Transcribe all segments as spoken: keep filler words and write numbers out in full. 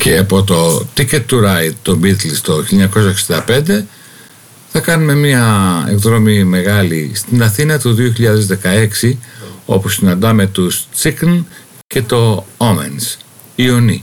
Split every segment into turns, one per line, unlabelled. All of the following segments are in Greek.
Και από το Ticket to Ride των Beatles το χίλια εννιακόσια εξήντα πέντε θα κάνουμε μια εκδρομή μεγάλη στην Αθήνα του δύο χιλιάδες δεκαέξι, όπου συναντάμε τους Chicken και το Omens, Ιωνί.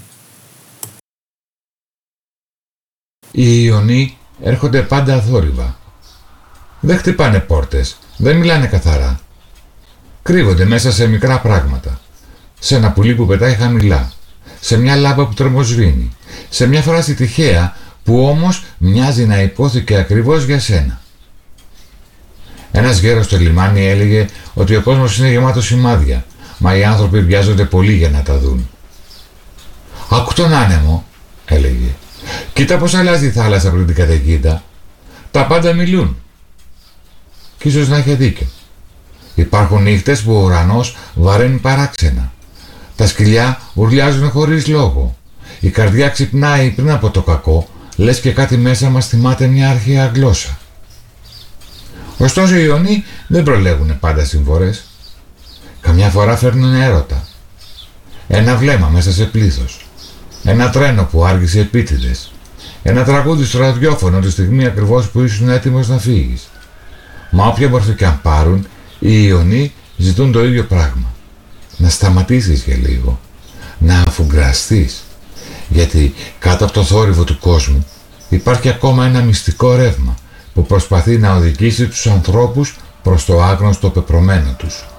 Οι Ιωνί έρχονται πάντα αθόρυβα. Δεν χτυπάνε πόρτες, δεν μιλάνε καθαρά. Κρύβονται μέσα σε μικρά πράγματα. Σε ένα πουλί που πετάει χαμηλά, σε μια λάμπα που τρομοσβήνει, σε μια φράση τυχαία που όμως μοιάζει να υπόθηκε ακριβώς για σένα. Ένας γέρος στο λιμάνι έλεγε ότι ο κόσμος είναι γεμάτος σημάδια, μα οι άνθρωποι βιάζονται πολύ για να τα δουν. «Άκου τον άνεμο», έλεγε. «Κοίτα πως αλλάζει η θάλασσα πριν την καταιγίδα. Τα πάντα μιλούν». Κι ίσως να είχε δίκιο. Υπάρχουν νύχτες που ο ουρανός βαραίνει παράξενα. Τα σκυλιά ουρλιάζουν χωρίς λόγο. Η καρδιά ξυπνάει πριν από το κακό, λες και κάτι μέσα μας θυμάται μια αρχαία γλώσσα. Ωστόσο οι Ιωνί δεν προλέγουν πάντα συμφορές. Καμιά φορά φέρνουν έρωτα. Ένα βλέμμα μέσα σε πλήθος. Ένα τρένο που άργησε επίτηδες. Ένα τραγούδι στο ραδιόφωνο τη στιγμή ακριβώς που ήσουν έτοιμος να φύγεις. Μα όποια μορφή και αν πάρουν, οι Ιωνί ζητούν το ίδιο πράγμα. Να σταματήσεις για λίγο. Να αφουγκραστείς. Γιατί κάτω από το θόρυβο του κόσμου υπάρχει ακόμα ένα μυστικό ρεύμα που προσπαθεί να οδηγήσει τους ανθρώπους προς το άγνωστο πεπρωμένο τους.